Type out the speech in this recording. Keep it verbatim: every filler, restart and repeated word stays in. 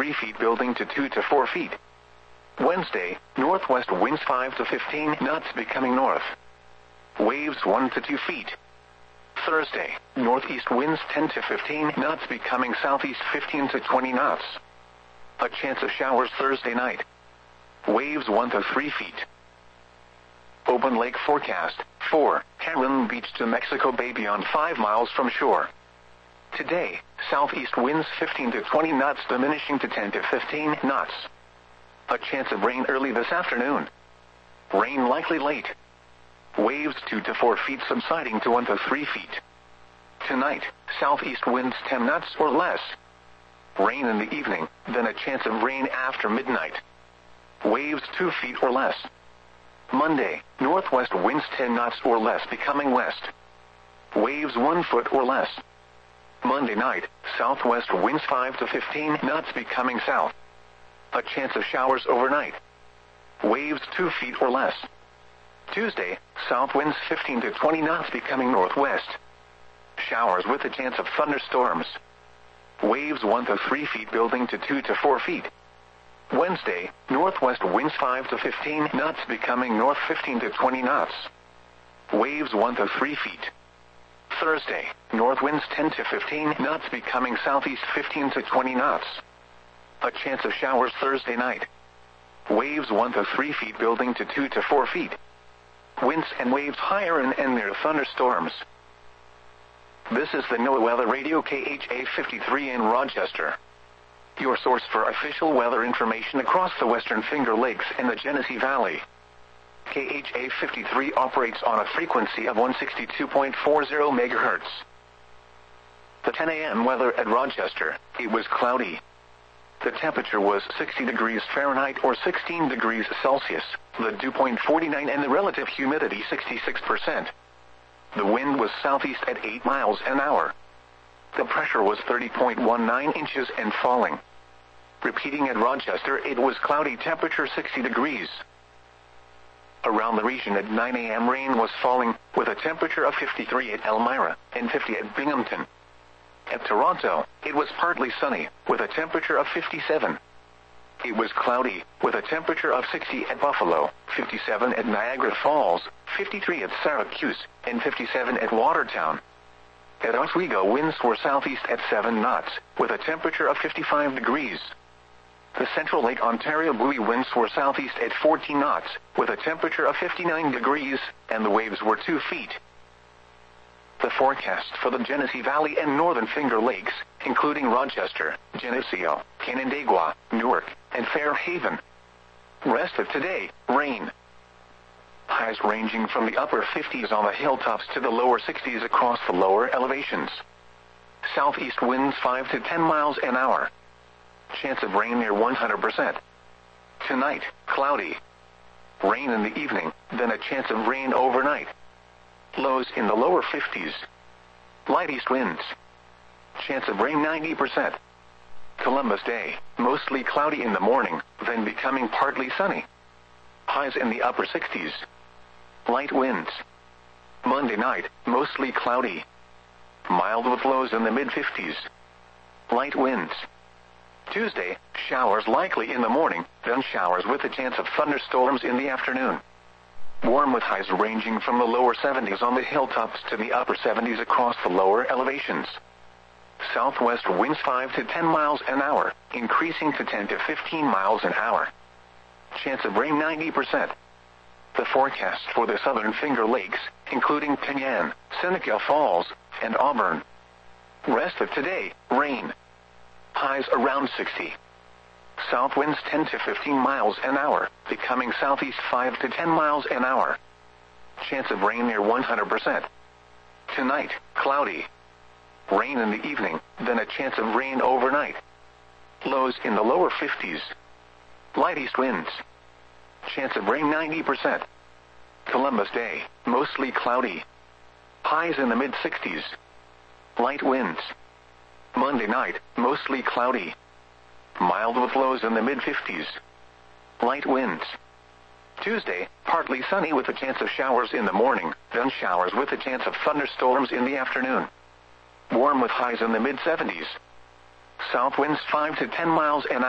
three feet building to two to four feet. Wednesday, northwest winds five to fifteen knots becoming north. Waves one to two feet. Thursday, northeast winds ten to fifteen knots becoming southeast fifteen to twenty knots. A chance of showers Thursday night. Waves one to three feet. Open lake forecast, four, Heron Beach to Mexico Bay beyond five miles from shore. Today, southeast winds fifteen to twenty knots diminishing to ten to fifteen knots. A chance of rain early this afternoon. Rain likely late. Waves two to four feet subsiding to one to three feet. Tonight, southeast winds ten knots or less. Rain in the evening, then a chance of rain after midnight. Waves two feet or less. Monday, northwest winds ten knots or less becoming west. Waves one foot or less. Monday night, southwest winds five to fifteen knots becoming south. A chance of showers overnight. Waves two feet or less. Tuesday, south winds fifteen to twenty knots becoming northwest. Showers with a chance of thunderstorms. Waves one to three feet building to two to four feet. Wednesday, northwest winds five to fifteen knots becoming north fifteen to twenty knots. Waves one to three feet. Thursday, north winds ten to fifteen knots becoming southeast fifteen to twenty knots. A chance of showers Thursday night. Waves one to three feet building to two to four feet. Winds and waves higher and, and near thunderstorms. This is the NOAA Weather Radio K H A fifty-three in Rochester. Your source for official weather information across the Western Finger Lakes and the Genesee Valley. K H A fifty-three operates on a frequency of one sixty-two point four zero megahertz. The ten a m weather at Rochester, it was cloudy. The temperature was sixty degrees Fahrenheit or sixteen degrees Celsius, the dew point forty-nine and the relative humidity sixty-six percent. The wind was southeast at eight miles an hour. The pressure was thirty point one nine inches and falling. Repeating at Rochester, it was cloudy, temperature sixty degrees. Around the region at nine a m rain was falling, with a temperature of fifty-three at Elmira and fifty at Binghamton. At Toronto, it was partly sunny, with a temperature of fifty-seven. It was cloudy, with a temperature of sixty at Buffalo, fifty-seven at Niagara Falls, fifty-three at Syracuse, and fifty-seven at Watertown. At Oswego, winds were southeast at seven knots, with a temperature of fifty-five degrees. The Central Lake Ontario buoy winds were southeast at fourteen knots, with a temperature of fifty-nine degrees, and the waves were two feet. The forecast for the Genesee Valley and Northern Finger Lakes, including Rochester, Geneseo, Canandaigua, Newark, and Fairhaven. Rest of today, rain. Highs ranging from the upper fifties on the hilltops to the lower sixties across the lower elevations. Southeast winds five to ten miles an hour. Chance of rain near one hundred percent. Tonight, cloudy. Rain in the evening, then a chance of rain overnight. Lows in the lower fifties. Light east winds. Chance of rain ninety percent. Columbus Day, mostly cloudy in the morning, then becoming partly sunny. Highs in the upper sixties. Light winds. Monday night, mostly cloudy. Mild with lows in the mid-fifties. Light winds. Tuesday, showers likely in the morning, then showers with a chance of thunderstorms in the afternoon. Warm with highs ranging from the lower seventies on the hilltops to the upper seventies across the lower elevations. Southwest winds five to ten miles an hour, increasing to ten to fifteen miles an hour. Chance of rain ninety percent. The forecast for the Southern Finger Lakes, including Penyan, Seneca Falls, and Auburn. Rest of today, rain. Highs around sixty. South winds ten to fifteen miles an hour, becoming southeast five to ten miles an hour. Chance of rain near one hundred percent. Tonight, cloudy. Rain in the evening, then a chance of rain overnight. Lows in the lower fifties. Light east winds. Chance of rain ninety percent. Columbus Day, mostly cloudy. Highs in the mid-sixties. Light winds. Monday night, mostly cloudy. Mild with lows in the mid-fifties. Light winds. Tuesday, partly sunny with a chance of showers in the morning, then showers with a chance of thunderstorms in the afternoon. Warm with highs in the mid-seventies. South winds five to ten miles an hour.